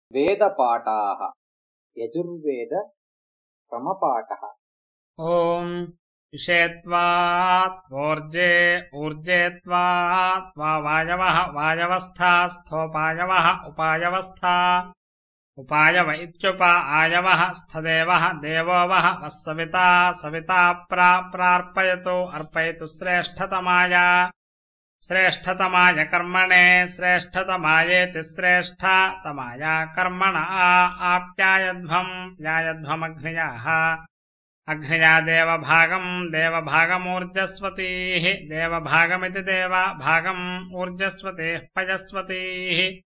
वेदपाठाः यजुर्वेद क्रमपाठः। ओम विषयत्वात् ऊर्जे ऊर्जेत्वात् वायवः वायवस्था स्थोपायवः उपायवस्था उपायव इत्युपायवः स्थदेवः देवो वः वस्सविता सविता प्रार्पयतु अर्पयतु श्रेष्ठतमाय कर्मणे श्रेष्ठतमायेति श्रेष्ठतमाय कर्मण आप्यायध्वमग्नयः अग्नया देवभागमूर्जस्वतीः देवभागमिति देवभागम् ऊर्जस्वतीः पयस्वतीः